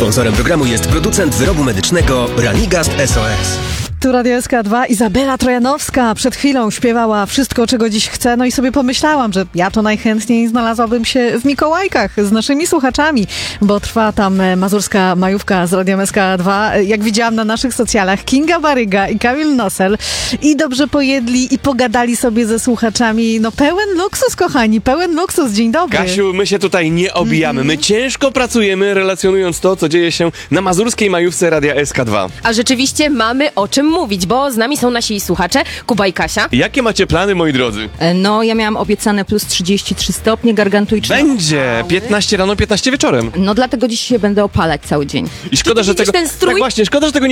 Sponsorem programu jest producent wyrobu medycznego Ranigast SOS. Tu Radio SK2, Izabela Trojanowska przed chwilą śpiewała Wszystko, czego dziś chcę, no i sobie pomyślałam, że ja to najchętniej znalazłabym się w Mikołajkach z naszymi słuchaczami, bo trwa tam mazurska majówka z Radiem SK2. Jak widziałam na naszych socjalach, Kinga Baryga i Kamil Nosel i dobrze pojedli i pogadali sobie ze słuchaczami. No pełen luksus, kochani, pełen luksus. Dzień dobry. Kasiu, my się tutaj nie obijamy. My ciężko pracujemy, relacjonując to, co dzieje się na mazurskiej majówce Radia SK2. A rzeczywiście mamy o czym mówić, bo z nami są nasi słuchacze, Kuba i Kasia. Jakie macie plany, moi drodzy? No, ja miałam obiecane plus 33 stopnie gargantuiczne. Będzie 15 rano, 15 wieczorem. No, dlatego dziś się będę opalać cały dzień. I szkoda, Czy ty że widzisz tego... ten strój? Tak właśnie, szkoda, że tego